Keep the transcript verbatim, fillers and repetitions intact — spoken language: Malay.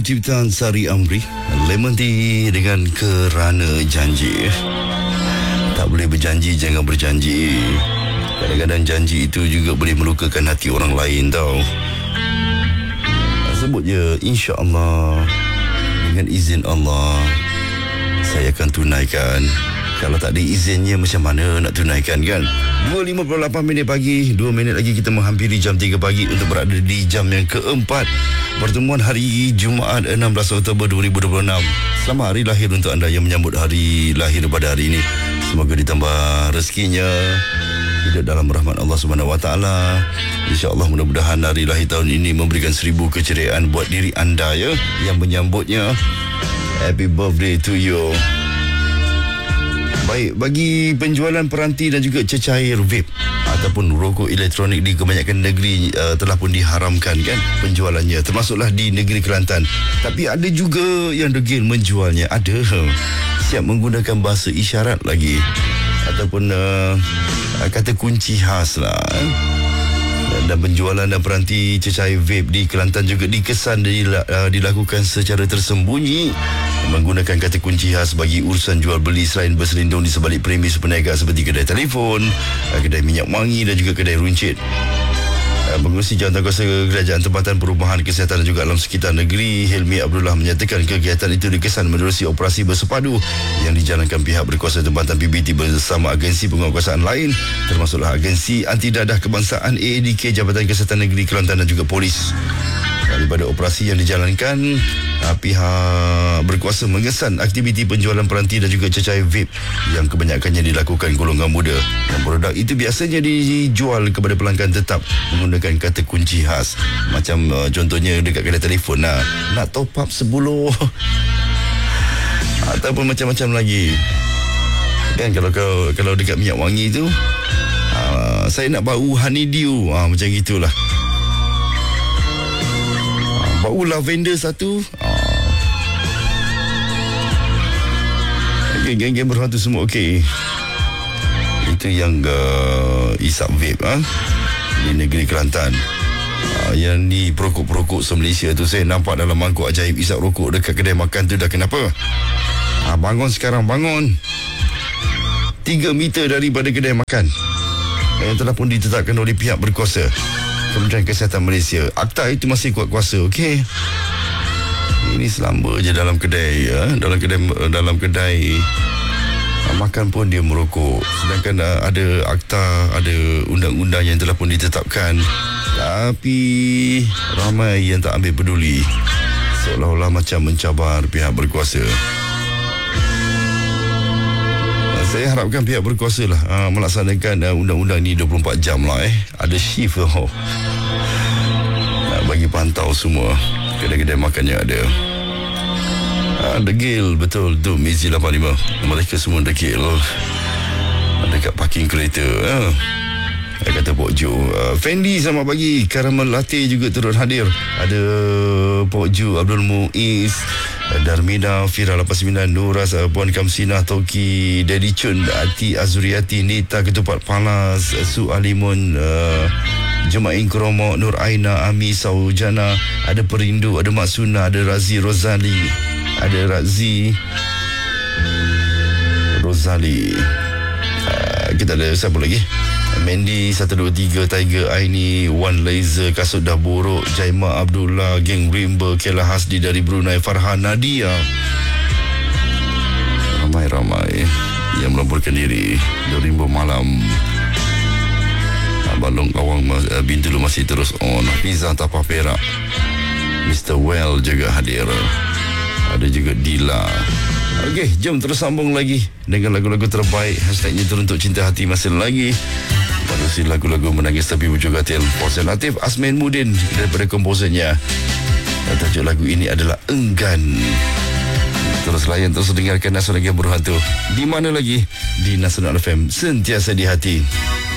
ciptaan Sari Amri, Lemon Tea dengan Kerana Janji. Tak boleh berjanji, jangan berjanji. Kadang-kadang janji itu juga boleh melukakan hati orang lain tau. Sebut je, insya-Allah, dengan izin Allah, saya akan tunaikan. Kalau tak ada izinnya, macam mana nak tunaikan kan? dua lima puluh lapan minit pagi, dua minit lagi kita menghampiri jam tiga pagi untuk berada di jam yang keempat. Pertemuan hari Jumaat enam belas Oktober dua ribu dua puluh enam. Selamat hari lahir untuk anda yang menyambut hari lahir pada hari ini. Semoga ditambah rezekinya, hidup dalam rahmat Allah Subhanahu Wa Taala. InsyaAllah mudah-mudahan hari lahir tahun ini memberikan seribu keceriaan buat diri anda ya, yang menyambutnya. Happy birthday to you. Baik, bagi penjualan peranti dan juga cecair vape ataupun rokok elektronik di kebanyakan negeri uh, telah pun diharamkan kan penjualannya, termasuklah di negeri Kelantan. Tapi ada juga yang degil menjualnya. Ada siap menggunakan bahasa isyarat lagi ataupun uh, kata kunci khas lah. Dan penjualan dan peranti cecair vape di Kelantan juga dikesan dilakukan secara tersembunyi menggunakan kata kunci khas bagi urusan jual beli, selain berselindung di sebalik premis perniagaan seperti kedai telefon, kedai minyak wangi dan juga kedai runcit. Pengurusi Jawatankuasa Kerajaan Tempatan Perubahan Kesihatan dan juga Alam Sekitar Negeri, Hilmi Abdullah, menyatakan kegiatan itu dikesan menerusi operasi bersepadu yang dijalankan pihak berkuasa Tempatan P B T bersama agensi penguatkuasaan lain, termasuklah Agensi Anti Dadah Kebangsaan A A D K, Jabatan Kesihatan Negeri Kelantan dan juga polis. Daripada operasi yang dijalankan, pihak berkuasa mengesan aktiviti penjualan peranti dan juga cecair vape yang kebanyakannya dilakukan golongan muda. Dan produk itu biasanya dijual kepada pelanggan tetap menggunakan kata kunci khas. Macam uh, contohnya dekat kedai telefon lah, nak top up sepuluh ataupun macam-macam lagi. Kan kalau kalau, kalau dekat minyak wangi tu, uh, saya nak bau honeydew, uh, macam gitulah. Bau lavender satu. Oh. Okay, geng-geng berhantu semua. Okey. Itu yang uh, isap vape ha? Di negeri Kelantan. Uh, yang ni perokok-perokok se-Malaysia tu, saya nampak dalam mangkuk ajaib isap rokok dekat kedai makan tu. Dah kenapa? Uh, bangun sekarang, bangun. Tiga meter daripada kedai makan yang telah pun ditetapkan oleh pihak berkuasa Kementerian Kesihatan Malaysia. Akta itu masih kuat kuasa, okey. Ini selamba je dalam kedai ya, dalam kedai dalam kedai makan pun dia merokok. Sedangkan ada akta, ada undang-undang yang telah pun ditetapkan, tapi ramai yang tak ambil peduli, seolah-olah macam mencabar pihak berkuasa. Saya harapkan pihak berkuasa lah uh, melaksanakan uh, undang-undang ni dua puluh empat jam lah eh. Ada shift oh. uh, bagi pantau semua kedai-kedai makan yang ada. uh, Degil betul tu Mizi lapan lima. Mereka semua degil uh, dekat parking kereta uh. Kata Pok Jo. uh, Fendi selamat pagi. Karamel Latte juga turut hadir. Ada Pok Jo, Abdul Muiz, Darmina, Fira lapan sembilan, Nuras, Puan Kamsinah, Toki, Daddy Chun, Ati Azuriati, Nita Ketupat Palas, Su Alimun, uh, Jemaah Kromo, Nur Aina, Ami Saujana, ada Perindu, ada Mak Suna, ada Razi Rozali, ada Razi Rozali. Uh, kita ada siapa lagi? Mandy satu dua tiga, Tiger Aini, One Laser, Kasut Dah Borok, Jaima Abdullah, Geng Rimba, Kela Hasdi dari Brunei, Farhan Nadia. Ramai-ramai yang melaporkan diri dari Rimba Malam. Balong Awang Bintulu masih terus on. Pizza Tapah Perak, Mister Well juga hadir. Ada juga Dila. Okey, jom terus sambung lagi dengan lagu-lagu terbaik. Hashtagnya teruntuk cinta hati masih lagi. Manusia lagu-lagu menangis tapi wujud katil. Posen Latif Asmin Mudin daripada komposernya. Tajuk lagu ini adalah Enggan. Terus layan, terus dengarkan Nasional Game Berhantu. Di mana lagi? Di Nasional F M, sentiasa di hati.